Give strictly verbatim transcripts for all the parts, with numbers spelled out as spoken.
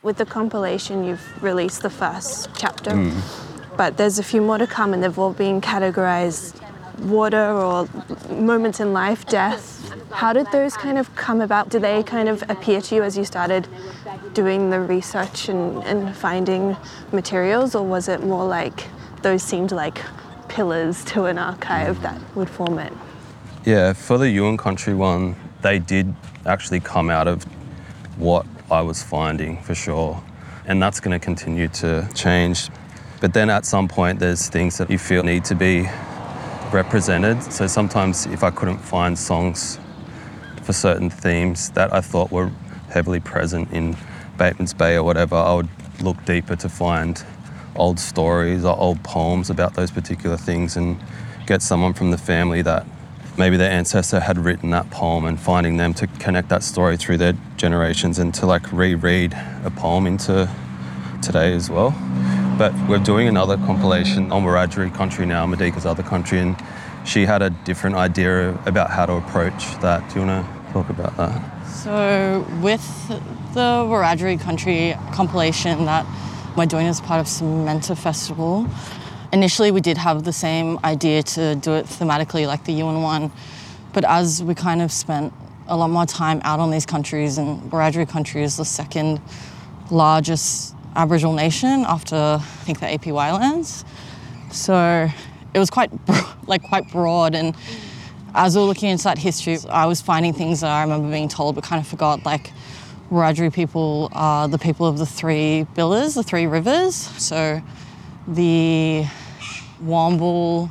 With the compilation, you've released the first chapter, Mm. but there's a few more to come, and they've all been categorized water or moments in life, death. How did those kind of come about? Did they kind of appear to you as you started doing the research and, and finding materials, or was it more like those seemed like pillars to an archive that would form it? Yeah, for the Yuin Country one, they did actually come out of what I was finding for sure. And that's going to continue to change. But then at some point, there's things that you feel need to be represented. So sometimes if I couldn't find songs for certain themes that I thought were heavily present in Bateman's Bay or whatever, I would look deeper to find old stories or old poems about those particular things and get someone from the family that maybe their ancestor had written that poem, and finding them to connect that story through their generations and to like reread a poem into today as well. But we're doing another compilation on Wiradjuri country now, Madika's other country, and she had a different idea about how to approach that. Do you want to talk about that? So with the Wiradjuri country compilation that we're doing as part of Cementa Festival, initially we did have the same idea to do it thematically like the Yuin one, but as we kind of spent a lot more time out on these countries, and Wiradjuri country is the second largest Aboriginal nation after, I think, the A P Y lands. So it was quite like quite broad, and as we were looking into that history, I was finding things that I remember being told but kind of forgot, like Wiradjuri people are the people of the three Billars, the three rivers. So the Wamble,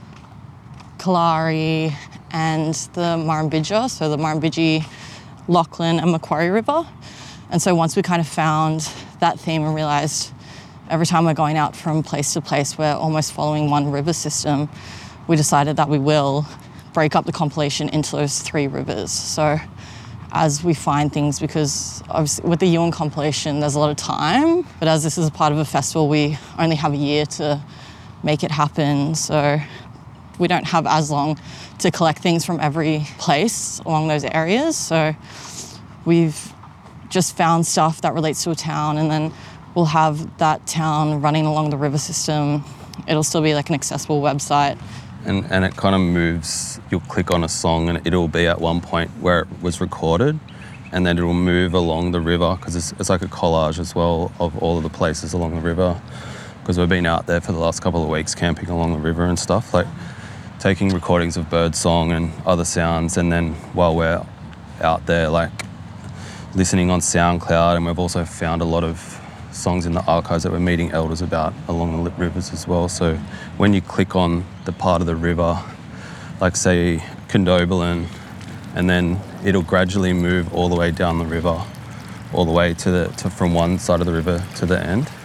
Kalari, and the Murrumbidgee, so the Murrumbidgee, Lachlan and Macquarie River. And so once we kind of found that theme and realised every time we're going out from place to place, we're almost following one river system, we decided that we will break up the compilation into those three rivers. So as we find things, because obviously with the Yuin compilation, there's a lot of time, but as this is a part of a festival, we only have a year to make it happen. So we don't have as long to collect things from every place along those areas. So we've just found stuff that relates to a town, and then we'll have that town running along the river system. It'll still be like an accessible website. And, and it kind of moves, you'll click on a song and it'll be at one point where it was recorded, and then it'll move along the river, because it's, it's like a collage as well of all of the places along the river, because we've been out there for the last couple of weeks camping along the river and stuff, like taking recordings of bird song and other sounds, and then while we're out there, like listening on SoundCloud, and we've also found a lot of songs in the archives that we're meeting elders about along the rivers as well. So when you click on the part of the river, like say Condobolin, and then it'll gradually move all the way down the river, all the way to the to from one side of the river to the end.